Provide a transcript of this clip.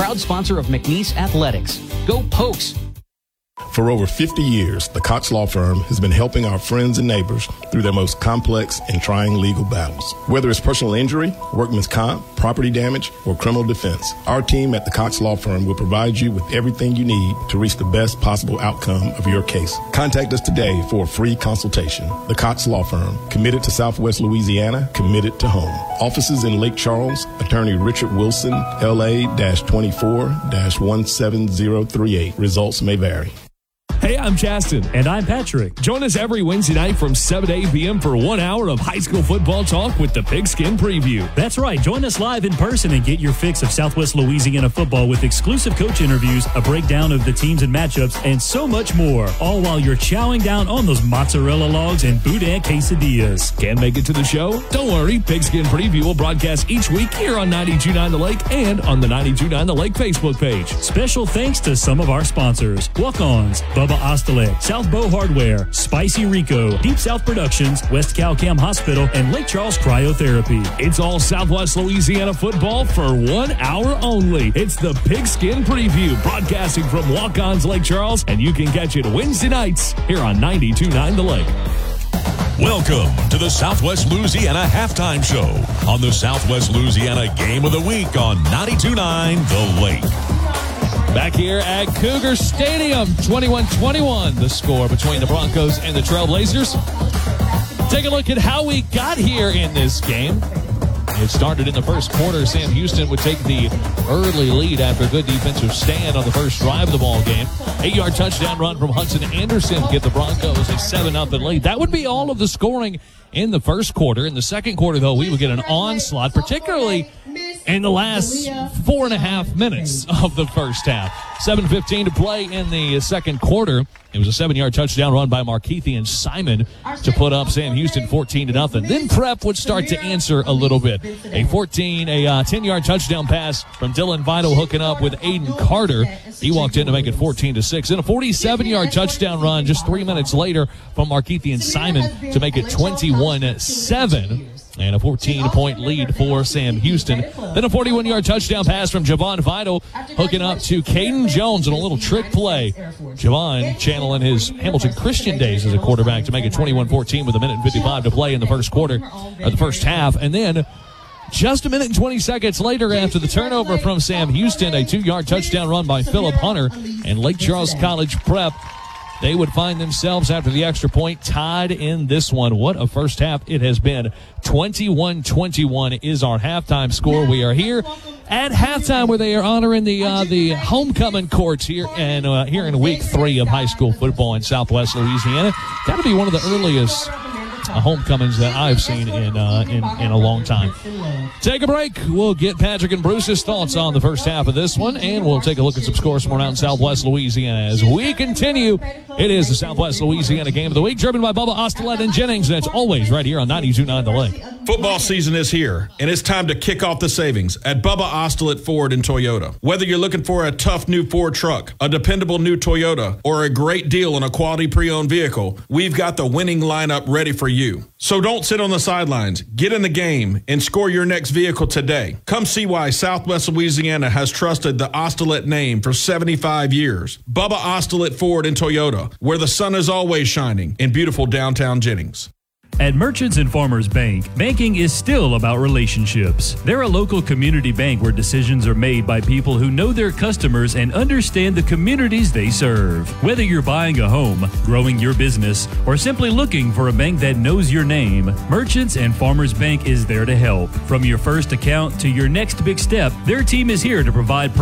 proud sponsor of McNeese Athletics. Go Pokes! For over 50 years, the Cox Law Firm has been helping our friends and neighbors through their most complex and trying legal battles. Whether it's personal injury, workman's comp, property damage, or criminal defense, our team at the Cox Law Firm will provide you with everything you need to reach the best possible outcome of your case. Contact us today for a free consultation. The Cox Law Firm, committed to Southwest Louisiana, committed to home. Offices in Lake Charles, Attorney Richard Wilson, LA-24-17038. Results may vary. Hey, I'm Chaston. And I'm Patrick. Join us every Wednesday night from 7 to 8 p.m. for 1 hour of high school football talk with the Pigskin Preview. That's right. Join us live in person and get your fix of Southwest Louisiana football with exclusive coach interviews, a breakdown of the teams and matchups, and so much more. All while you're chowing down on those mozzarella logs and boudin quesadillas. Can't make it to the show? Don't worry. Pigskin Preview will broadcast each week here on 92.9 The Lake and on the 92.9 The Lake Facebook page. Special thanks to some of our sponsors. Walk-Ons, Bubba Ostelet, South Bow Hardware, Spicy Rico, Deep South Productions, West Cal-Cam Hospital, and Lake Charles Cryotherapy. It's all Southwest Louisiana football for 1 hour only. It's the Pigskin Preview, broadcasting from Walk-Ons Lake Charles, and you can catch it Wednesday nights here on 92.9 The Lake. Welcome to the Southwest Louisiana Halftime Show on the Southwest Louisiana Game of the Week on 92.9 The Lake. Back here at Cougar Stadium, 21-21, the score between the Broncos and the Trailblazers. Take a look at how we got here in this game. It started in the first quarter. Sam Houston would take the early lead after a good defensive stand on the first drive of the ball game. 8-yard touchdown run from Hudson Anderson to get the Broncos a 7-0 lead. That would be all of the scoring in the first quarter. In the second quarter, though, we would get an onslaught, particularly in the last 4.5 minutes of the first half. 7:15 to play in the second quarter. It was a 7-yard touchdown run by Markeithian Simon to put up Sam Houston 14-0. Then Prep would start to answer a little bit. A 10-yard touchdown pass from Dylan Vital hooking up with Aiden Carter. He walked in to make it 14-6. And a 47-yard touchdown run just 3 minutes later from Markeithian Simon to make it 21-7. And a 14-point lead for Sam Houston. Then a 41-yard touchdown pass from Javon Vital, hooking up to Caden Jones in a little trick play. Javon channeling his Hamilton Christian days as a quarterback to make it 21-14 with 1:55 to play in the first quarter, or the first half. And then just 1 minute and 20 seconds later, after the turnover from Sam Houston, a 2-yard touchdown run by Philip Hunter, and Lake Charles College Prep, they would find themselves after the extra point tied in this one. What a first half it has been. 21-21 is our halftime score. We are here at halftime where they are honoring the homecoming courts here in week 3 of high school football in Southwest Louisiana. Got to be one of the earliest homecomings that I've seen in a long time. Take a break. We'll get Patrick and Bruce's thoughts on the first half of this one, and we'll take a look at some scores from around Southwest Louisiana as we continue. It is the Southwest Louisiana Game of the Week, driven by Bubba Ostelet and Jennings, and it's always right here on 92.9 The Lake. Football season is here, and it's time to kick off the savings at Bubba Ostelet Ford and Toyota. Whether you're looking for a tough new Ford truck, a dependable new Toyota, or a great deal on a quality pre-owned vehicle, we've got the winning lineup ready for you. So don't sit on the sidelines. Get in the game and score your next vehicle today. Come see why Southwest Louisiana has trusted the Ostelet name for 75 years. Bubba Ostelet Ford and Toyota, where the sun is always shining in beautiful downtown Jennings. At Merchants and Farmers Bank, banking is still about relationships. They're a local community bank where decisions are made by people who know their customers and understand the communities they serve. Whether you're buying a home, growing your business, or simply looking for a bank that knows your name, Merchants and Farmers Bank is there to help. From your first account to your next big step, their team is here to provide